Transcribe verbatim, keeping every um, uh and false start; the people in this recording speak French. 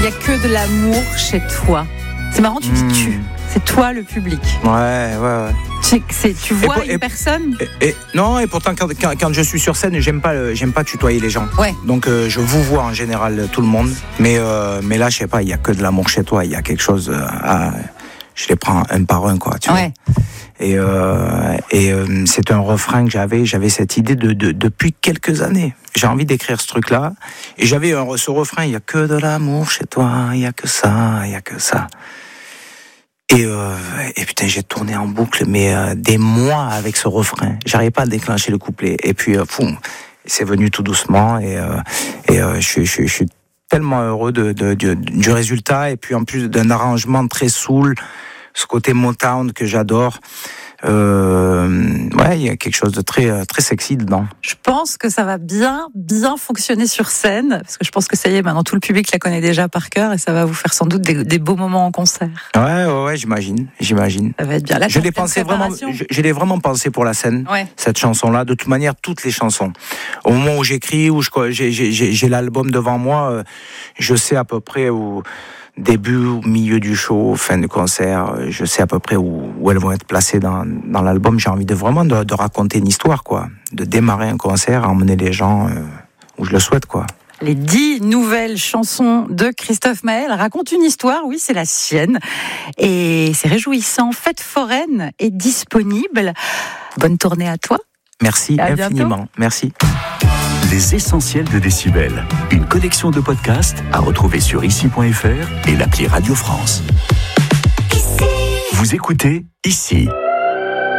y a que de l'amour chez toi. C'est marrant, tu dis mmh. tu. C'est toi le public. Ouais, ouais, ouais. C'est, c'est, tu vois pour, une et, personne et, et, Non, et pourtant, quand, quand, quand je suis sur scène, j'aime pas, j'aime pas tutoyer les gens. Ouais. Donc, euh, je vous vois en général tout le monde. Mais, euh, mais là, je sais pas, il y a que de l'amour chez toi. Il y a quelque chose à. Je les prends un par un, quoi. Tu ouais. vois. Et, euh, et euh, c'est un refrain que j'avais. J'avais cette idée de, de, depuis quelques années. J'ai envie d'écrire ce truc-là. Et j'avais un, ce refrain. Il y a que de l'amour chez toi. Il y a que ça. Il y a que ça. Et, euh, et putain, j'ai tourné en boucle, mais euh, des mois avec ce refrain. J'arrivais pas à déclencher le couplet. Et puis, euh, poum, c'est venu tout doucement. Et, euh, et euh, je, je, je suis tellement heureux de, de, de, du résultat. Et puis, en plus d'un arrangement très soul, ce côté Motown que j'adore. Euh, ouais, il y a quelque chose de très très sexy dedans. Je pense que ça va bien bien fonctionner sur scène, parce que je pense que ça y est, maintenant tout le public la connaît déjà par cœur, et ça va vous faire sans doute des, des beaux moments en concert. Ouais, ouais, ouais, j'imagine, j'imagine. Ça va être bien. Là, je l'ai pensé vraiment, je, je l'ai vraiment pensé pour la scène, ouais. cette chanson-là. De toute manière, toutes les chansons. Au moment où j'écris, où je, j'ai, j'ai, j'ai l'album devant moi, je sais à peu près où. Début, milieu du show, fin du concert, je sais à peu près où, où elles vont être placées dans, dans l'album. J'ai envie de vraiment de, de raconter une histoire, quoi. De démarrer un concert, emmener les gens euh, où je le souhaite, quoi. Les dix nouvelles chansons de Christophe Maé racontent une histoire, oui, c'est la sienne. Et c'est réjouissant. Fête foraine est disponible. Bonne tournée à toi. Merci infiniment. Bientôt. Merci. Les essentiels de Décibel, une collection de podcasts à retrouver sur ici point f r et l'appli Radio France. Ici. Vous écoutez Ici.